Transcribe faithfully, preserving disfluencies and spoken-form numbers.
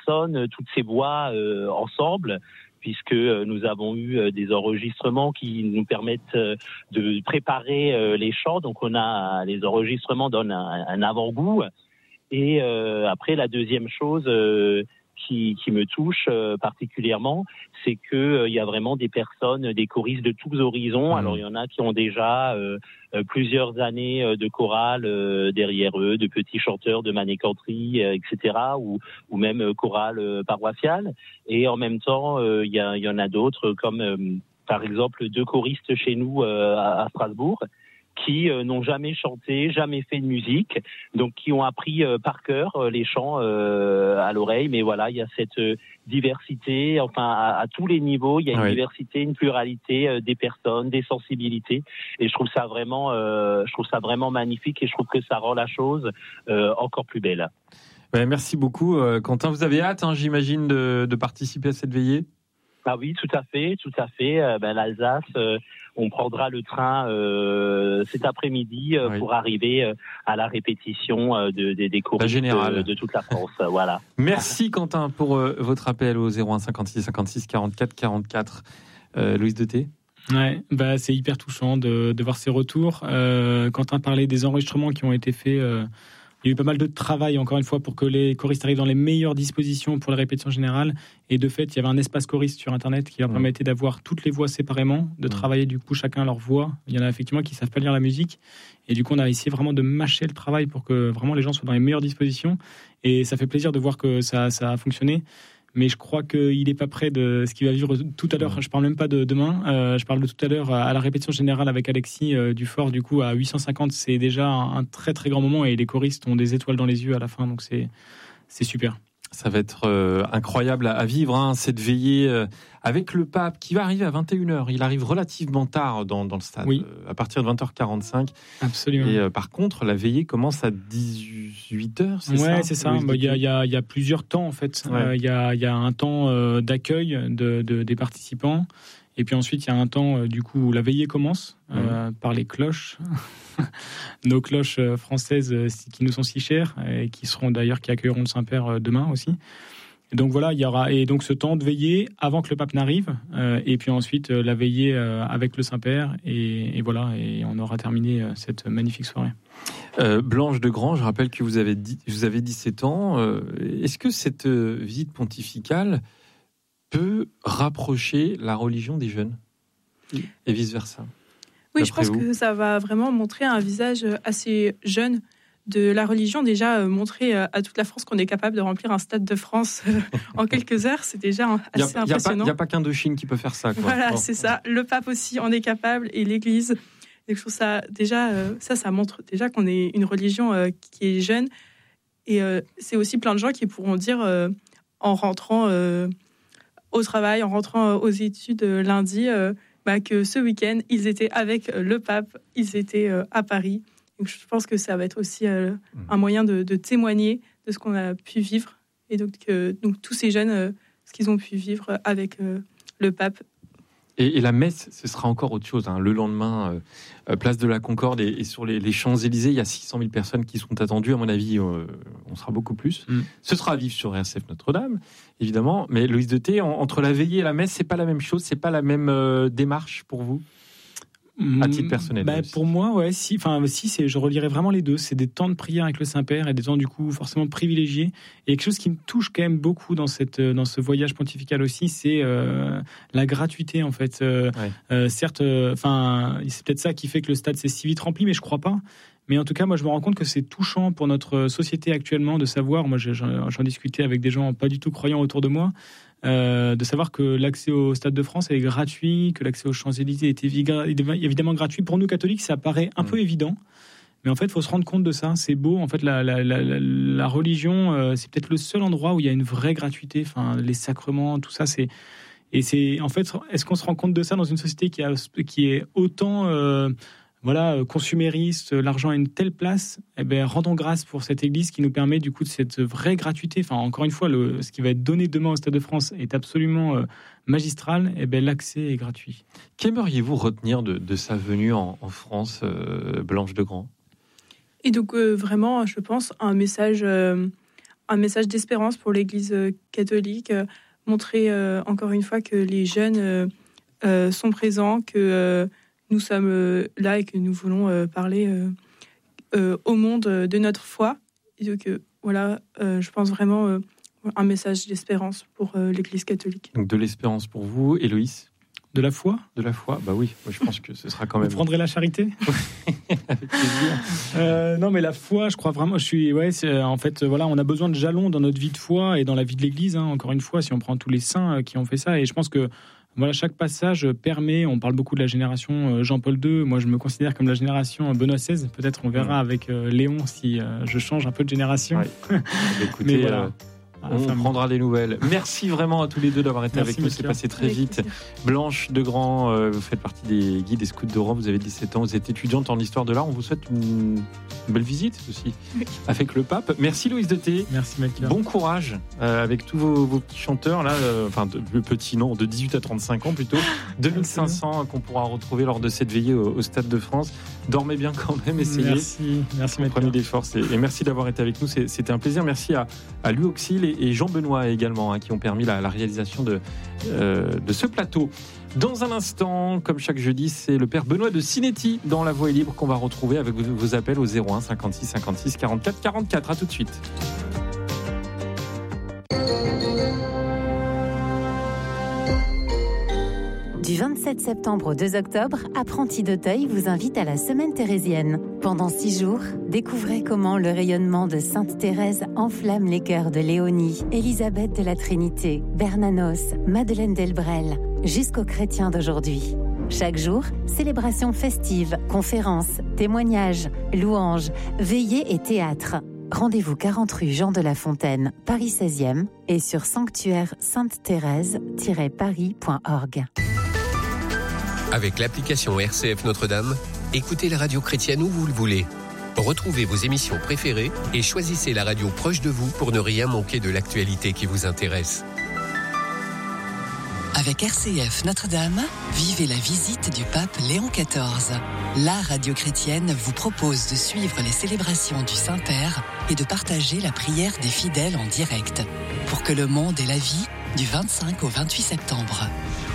personnes, toutes ces voix euh, ensemble, puisque euh, nous avons eu euh, des enregistrements qui nous permettent euh, de préparer euh, les chants. Donc on a les enregistrements donnent un, un avant-goût. Et euh, après, la deuxième chose euh, qui, qui me touche euh, particulièrement, c'est que euh, il y a vraiment des personnes, des choristes de tous horizons. Mmh. Alors il y en a qui ont déjà euh, euh, plusieurs années euh, de chorale euh, derrière eux, de petits chanteurs de manécanterie, euh, et cetera, ou, ou même euh, chorale euh, paroissiale. Et en même temps, euh, il y, a, il y en a d'autres, comme euh, par exemple deux choristes chez nous euh, à, à Strasbourg, qui euh, n'ont jamais chanté, jamais fait de musique, donc qui ont appris euh, par cœur euh, les chants euh, à l'oreille. Mais voilà, il y a cette euh, diversité, enfin à, à tous les niveaux, il y a une oui. diversité, une pluralité euh, des personnes, des sensibilités, et je trouve ça vraiment, euh, je trouve ça vraiment magnifique, et je trouve que ça rend la chose euh, encore plus belle. Ouais, merci beaucoup, euh, Quentin. Vous avez hâte, hein, j'imagine, de, de participer à cette veillée? Ah oui, tout à fait, tout à fait. Euh, ben, l'Alsace, euh, on prendra le train euh, cet après-midi euh, oui. pour arriver euh, à la répétition euh, de, de, des choristes de, de toute la France. Euh, voilà. Merci Quentin pour euh, votre appel au zéro un cinquante-six cinquante-six quarante-quatre quarante-quatre. Euh, Louise Deté. Ouais, bah c'est hyper touchant de, de voir ces retours. Euh, Quentin parlait des enregistrements qui ont été faits. Euh, Il y a eu pas mal de travail, encore une fois, pour que les choristes arrivent dans les meilleures dispositions pour la répétition générale. Et de fait, il y avait un espace choriste sur Internet qui leur permettait d'avoir toutes les voix séparément, de travailler du coup chacun leur voix. Il y en a effectivement qui ne savent pas lire la musique. Et du coup, on a essayé vraiment de mâcher le travail pour que vraiment les gens soient dans les meilleures dispositions. Et ça fait plaisir de voir que ça, ça a fonctionné. Mais je crois qu'il n'est pas prêt de ce qu'il va vivre tout à l'heure. Je ne parle même pas de demain. Euh, je parle de tout à l'heure à la répétition générale avec Alexis euh, Dufort. Du coup, à huit cent cinquante, c'est déjà un, un très très grand moment. Et les choristes ont des étoiles dans les yeux à la fin. Donc c'est, c'est super. Ça va être euh, incroyable à, à vivre, hein, cette veillée euh, avec le pape qui va arriver à vingt et une heures. Il arrive relativement tard dans, dans le stade, oui. euh, à partir de vingt heures quarante-cinq. Absolument. Et euh, par contre, la veillée commence à dix-huit heures, c'est ouais, ça? Ouais, c'est ça. Il bah, y, y, a, y a plusieurs temps, en fait. Il ouais. euh, y, a, y a un temps euh, d'accueil de, de, des participants. Et puis ensuite, il y a un temps, euh, du coup, où la veillée commence euh, mmh. par les cloches. Nos cloches françaises euh, qui nous sont si chères et qui seront d'ailleurs, qui accueilleront le Saint-Père euh, demain aussi. Et donc voilà, il y aura et donc ce temps de veillée avant que le pape n'arrive, euh, et puis ensuite euh, la veillée euh, avec le Saint-Père, et, et voilà, et on aura terminé euh, cette magnifique soirée. Euh, Blanche de Grand, je rappelle que vous avez, dit, vous avez dix-sept ans. Euh, est-ce que cette euh, visite pontificale peut rapprocher la religion des jeunes et vice-versa? Oui, je pense vous. que ça va vraiment montrer un visage assez jeune de la religion. Déjà, euh, montrer à toute la France qu'on est capable de remplir un stade de France euh, en quelques heures, c'est déjà assez y a, impressionnant. Il n'y a pas qu'Indochine qui peut faire ça. Quoi. Voilà, bon. c'est ça. Le pape aussi en est capable, et l'Église. Et je trouve ça, déjà, euh, ça, ça montre déjà qu'on est une religion euh, qui est jeune. Et euh, c'est aussi plein de gens qui pourront dire, euh, en rentrant euh, au travail, en rentrant euh, aux études euh, lundi, euh, bah, que ce week-end, ils étaient avec euh, le pape, ils étaient euh, à Paris. Donc, je pense que ça va être aussi euh, un moyen de, de témoigner de ce qu'on a pu vivre. Et donc, euh, donc tous ces jeunes, euh, ce qu'ils ont pu vivre avec euh, le pape. Et, et la messe, ce sera encore autre chose. Hein. Le lendemain, euh, place de la Concorde et, et sur les, les Champs-Élysées, il y a six cent mille personnes qui sont attendues. À mon avis, euh, on sera beaucoup plus. Mm. Ce sera à vivre sur R S F Notre-Dame, évidemment. Mais Louise Deté, en, entre la veillée et la messe, c'est pas la même chose, c'est pas la même euh, démarche pour vous? À titre personnel. Bah, pour moi, ouais, si, enfin, si, c'est, je relierais vraiment les deux. C'est des temps de prière avec le Saint-Père et des temps, du coup, forcément privilégiés. Et quelque chose qui me touche quand même beaucoup dans cette, dans ce voyage pontifical aussi, c'est euh, la gratuité, en fait. Euh, ouais. euh, certes, enfin, euh, c'est peut-être ça qui fait que le stade s'est si vite rempli, mais je crois pas. Mais en tout cas, moi, je me rends compte que c'est touchant pour notre société actuellement de savoir. Moi, j'en, j'en discutais avec des gens pas du tout croyants autour de moi. Euh, de savoir que l'accès au Stade de France est gratuit, que l'accès aux Champs-Élysées est évidemment gratuit. Pour nous catholiques, ça paraît un mmh. peu évident, mais en fait, il faut se rendre compte de ça. C'est beau. En fait, la, la, la, la religion, euh, c'est peut-être le seul endroit où il y a une vraie gratuité. Enfin, les sacrements, tout ça, c'est et c'est en fait, est-ce qu'on se rend compte de ça dans une société qui a qui est autant euh, voilà, consumériste, l'argent a une telle place, eh ben, rendons grâce pour cette église qui nous permet du coup de cette vraie gratuité. Enfin, encore une fois, le, ce qui va être donné demain au Stade de France est absolument euh, magistral. Eh ben, l'accès est gratuit. Qu'aimeriez-vous retenir de, de sa venue en, en France, euh, Blanche de Grand? Et donc, euh, vraiment, je pense, un message, euh, un message d'espérance pour l'Église catholique, euh, montrer euh, encore une fois que les jeunes euh, euh, sont présents, que euh, nous sommes euh, là et que nous voulons euh, parler euh, euh, au monde de notre foi. Et donc, euh, voilà, euh, je pense vraiment euh, un message d'espérance pour euh, l'Église catholique. Donc de l'espérance pour vous, Héloïse. De la foi ? De la foi, bah oui, moi je pense que ce sera quand même... Vous prendrez la charité ? Avec plaisir. Euh, non, mais la foi, je crois vraiment, je suis, ouais, c'est, en fait, voilà, on a besoin de jalons dans notre vie de foi et dans la vie de l'Église, hein, encore une fois, si on prend tous les saints qui ont fait ça, et je pense que voilà, chaque passage permet, on parle beaucoup de la génération Jean-Paul deux, moi je me considère comme la génération Benoît seize, peut-être on verra avec euh, Léon si euh, je change un peu de génération. Ouais. Écoutez, mais voilà. euh... On enfin, prendra des nouvelles. Merci vraiment à tous les deux d'avoir été Merci avec nous. C'est passé très vite. Blanche Degrand, euh, vous faites partie des guides des scouts de Rome. Vous avez dix-sept ans. Vous êtes étudiante en histoire de l'art. On vous souhaite une belle visite aussi oui. avec le pape. Merci Loïs Deté. Merci Melchior. Bon courage euh, avec tous vos, vos petits chanteurs là. Euh, enfin, de, le petit nom de dix-huit à trente-cinq ans plutôt. deux mille cinq cents qu'on pourra retrouver lors de cette veillée au, au Stade de France. Dormez bien quand même. Essayez. Merci. Merci Melchior. Prenez des forces et, et merci d'avoir été avec nous. C'est, c'était un plaisir. Merci à, à Louis Auxil et, et Jean Benoît également, hein, qui ont permis la, la réalisation de, euh, de ce plateau. Dans un instant, comme chaque jeudi, c'est le père Benoît de Sinetti dans La Voix est libre qu'on va retrouver avec vos, vos appels au zéro un cinquante-six cinquante-six quarante-quatre quarante-quatre. À tout de suite. Du vingt-sept septembre au deux octobre, Apprentis d'Auteuil vous invite à la Semaine thérésienne. Pendant six jours, découvrez comment le rayonnement de Sainte Thérèse enflamme les cœurs de Léonie, Élisabeth de la Trinité, Bernanos, Madeleine Delbrel, jusqu'aux chrétiens d'aujourd'hui. Chaque jour, célébrations festives, conférences, témoignages, louanges, veillées et théâtre. Rendez-vous quarante rue Jean de La Fontaine, Paris seizième et sur sanctuaire sainte thérèse tiret paris point org. Avec l'application R C F Notre-Dame, écoutez la radio chrétienne où vous le voulez. Retrouvez vos émissions préférées et choisissez la radio proche de vous pour ne rien manquer de l'actualité qui vous intéresse. Avec R C F Notre-Dame, vivez la visite du pape Léon quatorze. La radio chrétienne vous propose de suivre les célébrations du Saint-Père et de partager la prière des fidèles en direct pour que le monde ait la vie du vingt-cinq au vingt-huit septembre.